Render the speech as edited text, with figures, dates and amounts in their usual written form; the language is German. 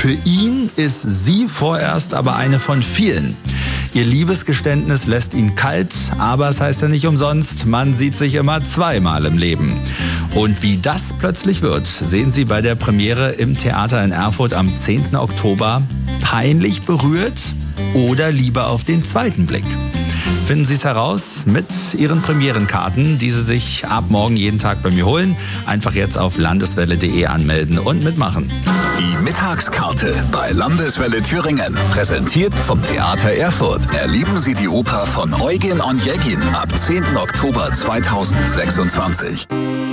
Für ihn ist sie vorerst aber eine von vielen. Ihr Liebesgeständnis lässt ihn kalt, aber es heißt ja nicht umsonst, man sieht sich immer zweimal im Leben. Und wie das plötzlich wird, sehen Sie bei der Premiere im Theater in Erfurt am 10. Oktober. Peinlich berührt oder lieber auf den zweiten Blick? Finden Sie es heraus mit Ihren Premierenkarten, die Sie sich ab morgen jeden Tag bei mir holen. Einfach jetzt auf landeswelle.de anmelden und mitmachen. Die Mittagskarte bei Landeswelle Thüringen. Präsentiert vom Theater Erfurt. Erleben Sie die Oper von Eugen Onegin ab 10. Oktober 2026.